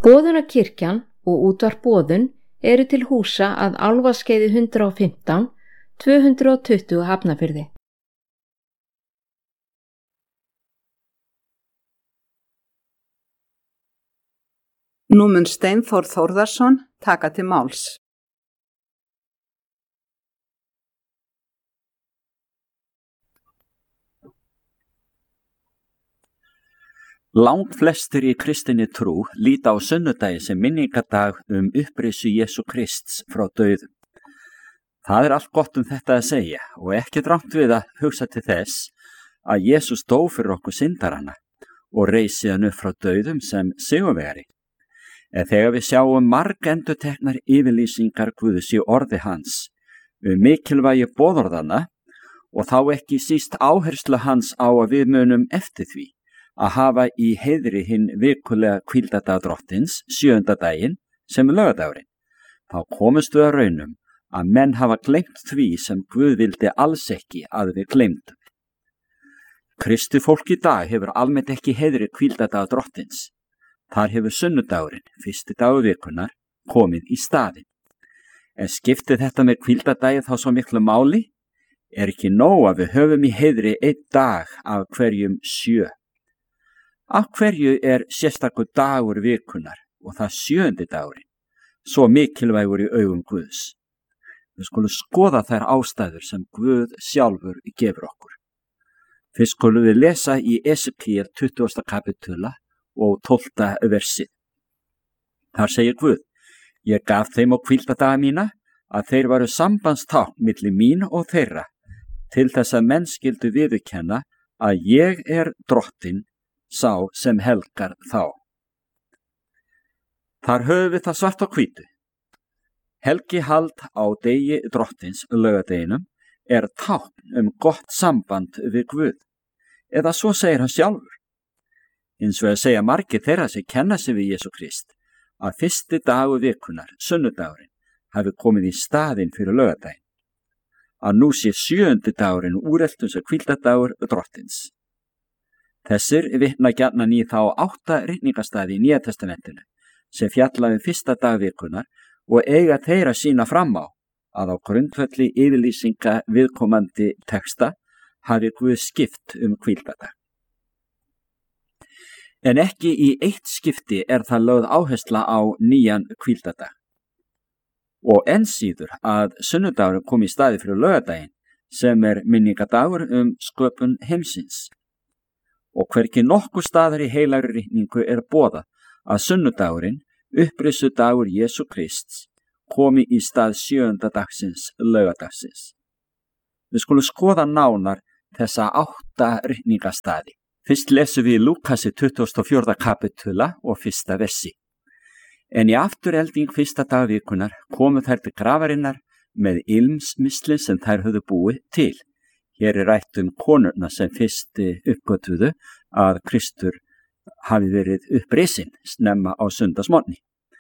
Boðunarkirkjan og útvarp Boðun eru til húsa að Álfaskeiði 115, 220 Hafnarfirði. Nú mun Steinþór Þórðarson taka til máls. Langt flestir í kristinni trú líta á sunnudagi sem minningadag upprisu Jesú Krists frá dauðum. Það er allt gott þetta að segja og ekki rangt við að hugsa til þess að Jesús dó fyrir okkur syndarana og reisi hann upp frá dauðum sem sigurvegari. En þegar við sjáum margendurteknar yfirlýsingar Guðs í orði hans mikilvægi boðorðanna og þá ekki síst áherslu hans á að við munum eftir því að hafa í heiðri hinn vikulega hvíldadag drottins, 7. daginn, sem laugardagurinn. Þá komumst við að raunum að menn hafa gleymt því sem Guð vildi alls ekki að við gleymdum. Kristið fólk í dag hefur almennt ekki heiðri hvíldadag drottins. Þar hefur sunnudagurinn, 1. dagur vikunar, komið í staðinn. En skiptir þetta með hvíldadagi þá svo miklu máli? Er ekki nóg að við höfum í heiðri einn dag af hverjum 7? Af hverju er sérstakur dagur vikunar og það 7. dagurinn, svo mikilvægur í augum Guðs? Við skulum skoða þær ástæður sem Guð sjálfur gefur okkur. Fyrst skulum við lesa í Esekiel 20. kapitula og 12. versið. Þar segir Guð: Ég gaf þeim á hvíldadaga mína að þeir varu sambandstákn milli mín og þeirra, til þess að menn skyldu viðurkenna að ég er drottinn, sá sem helgar þá. Þar höfum við það svart á hvítu. Helgihald á degi drottins, laugardeginum, er tákn gott samband við Guð, eða svo segir hann sjálfur. Hins vegar segja margir þeirra sem kenna sig við Jesú Krist að 1. dagur vikunar, sunnudagurinn, hafi komið í staðinn fyrir laugardaginn. Að nú sé 7. dagurinn úreltur sem hvíldardagur drottins. Þessir vitna gjarnan í þá 8 ritningastaði í Nýja testamentinu sem fjalla 1. dag vikunar og eiga þeir að sýna fram á að á grundvelli yfirlýsinga viðkomandi texta hafi Guð skipt hvíldardag. En ekki í eitt skipti er það lögð áhersla á nýjan hvíldardag. Og enn síður að sunnudagurinn kom í staði fyrir laugardaginn sem er minningadagur sköpun heimsins. Og hvergi nokkur staðar í heilagri ritningu er boðað að sunnudagurinn, upprisudagur Jesú Krists, komi í stað 7. dagsins, laugadagsins. Við skulum skoða nánar þessa 8 ritningastaði. Fyrst lesum við í Lúkasi 24. kapitula og 1. versi. En í afturelding 1. dag vikunar komu þær til grafarinnar með ilmsmisli sem þær höfðu búið til. Hér er rætt konurna sem fyrst uppgötvuðu að Kristur hafi verið upprisin snemma á sundagsmorgni.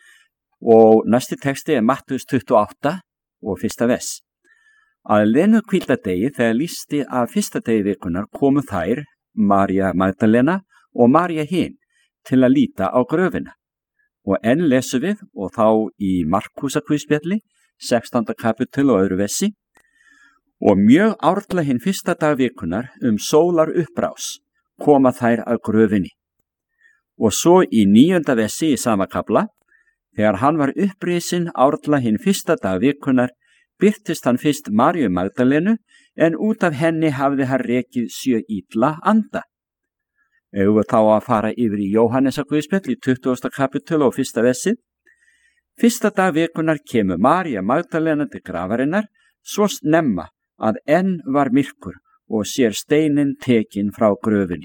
Og næsti texti er Mattheus 28 og 1. vers. Að liðnu hvíldardegi þegar lýsti að 1. degi vikunar komu þær, María Magdalena og María hin, til að líta á gröfina. Og enn lesum við, og þá í Markúsarguðspjalli, 16. kapitul og öðru versi, og mjög árla hinn 1. dag vikunar sólar upprás koma þær að gröfinni. Og svo í 9. versi í sama kafla, þegar hann var upprisin árla hinn 1. dag vikunar, birtist hann fyrst Maríu Magdalenu, en út af henni hafði hann rekið 7 illa anda. Eigum við þá að fara yfir í Jóhannesarguðspjall í 20. kapitul og 1. versið. 1. dag vikunar kemur María Magdalena til grafarinnar, svo snemma að enn var myrkur og sér steinin tekinn frá gröfinni.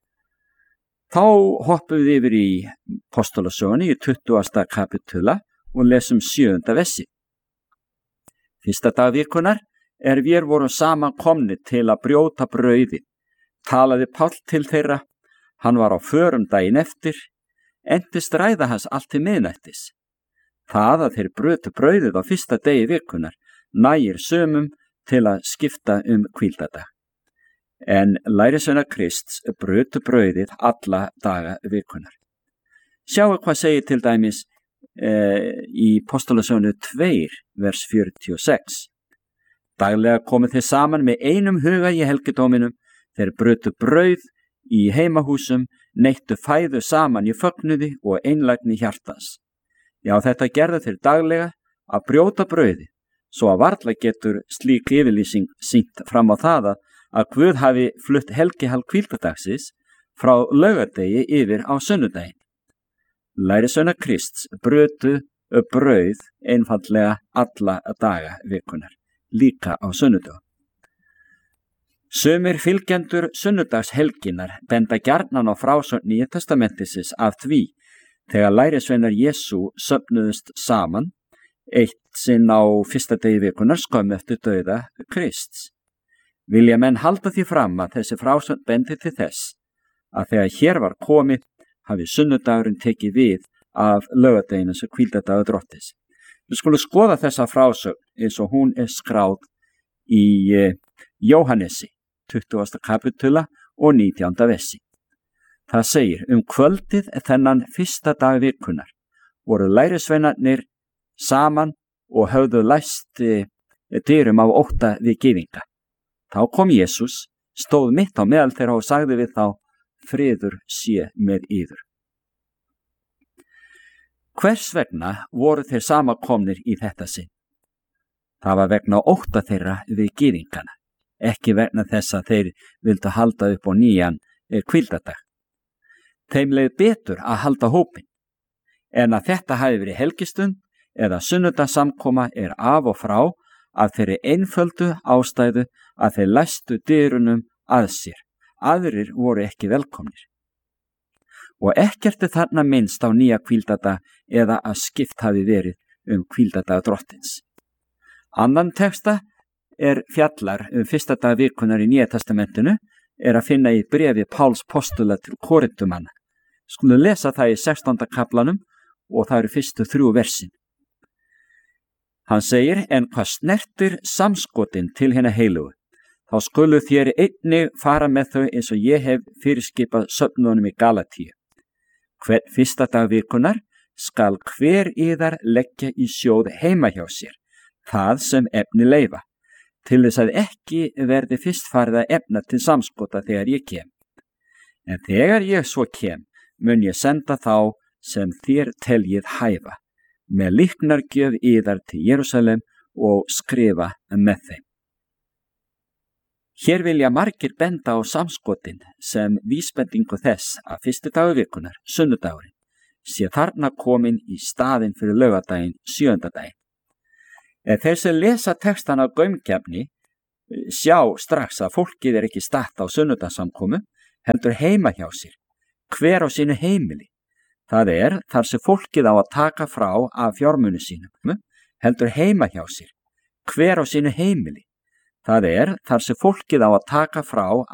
Þá hoppum við yfir í Apostolasögunni í 20. kapitula og lesum 7. versi. 1. dag vikunar er við vorum saman komnir til að brjóta brauðið, talaði Páll til þeirra, hann var á förum daginn eftir, entist ræða hans allt til miðnættis. Það að þeir brötu brauðið á 1. degi vikunar nægir sumum til að skipta hvíldardag. En lærisveinar Krists brötu brauðið alla daga vikunar. Sjáu hvað segir til dæmis í Postulasögunni 2, vers 46. Daglega komu þeir saman með einum huga í helgidóminum, þeir brutu brauð í heimahúsum, neittu fæðu saman í fögnuði og einlægni hjartans. Já, þetta gerðu þeir daglega að brjóta brauði, svo að varla getur slík yfirlýsing sýnt fram á það að Guð hafi flutt helgihald hvíldardagsins frá laugardegi yfir á sunnudaginn. Lærisveinar Krists brutu brauð einfaldlega alla daga vikunar, líka á sunnudögum. Sumir fylgjendur sunnudagshelginar benda gjarnan á frásögn Nýja testamentisins af því þegar lærisveinar Jesú söfnuðust saman eitt sinn á fyrsta degi vikunar skömmu eftir dauða Krists. Vilja menn halda því fram að þessi frásögn bendi til þess að þegar hér var komið hafi sunnudagurinn tekið við af laugardeginu sem hvíldardagur Drottins. Við skulum skoða þessa frásögn eins og hún skráð í Jóhannesi 20. kapitula og 19. versi. Það segir, kvöldið þennan fyrsta dag vikunar voru lærisveinarnir saman og höfðu læst dyrum af ótta við gyðinga. Þá kom Jesús, stóð mitt á meðal þeirra og sagði við þá, friður sé með yður. Hvers vegna voru þeir samankomnir í þetta sinn? Það var vegna ótta þeirra við gyðingana, ekki vegna þess að þeir vildu halda upp á nýjan hvíldardag. Þeim leið betur að halda hópinn, en að þetta hafi verið helgistund eða sunnudagssamkoma af og frá að þeirri einföldu ástæðu að þeir læstu dyrunum að sér. Aðrir voru ekki velkomnir. Og ekkert þarna minnst á nýja hvíldardag eða að skipt hafi verið hvíldardag Drottins. Annan texta fjallar fyrsta dag vikunar í Nýja testamentinu að finna í bréfi Páls postula til Korintumanna. Skulum lesa það í 16. kaplanum og það eru fyrstu 3 versin. Hann segir, en hvað snertir samskotin til hinna heilugu, þá skulu þér einnig fara með þau eins og ég hef fyrirskipað söfnunum í Galatíu. Hvern fyrsta dag vikunar skal hver yðar leggja í sjóð heima hjá sér, það sem efni leyfa, til þess að ekki verði fyrst farið að efna til samskota þegar ég kem. En þegar ég svo kem, mun ég senda þá sem þér teljið hæfa, með líknargjöf yðar til Jerúsalem og skrifa með þeim. Hér vilja margir benda á samskotin sem vísbendingu þess að fyrsti dagur vikunar, sunnudagurinn, sé þarna komin í staðinn fyrir laugardaginn, 7. daginn. Þeir sem lesa textana á gaumgefni sjá strax að fólkið ekki statt á sunnudagssamkomu, heldur heima hjá sér, hver á sínu heimili. Það þar sem fólkið á að taka frá af fjármuni sínum, heldur heima hjá sér, hver á sínu heimili. Það þar sem fólkið á að taka frá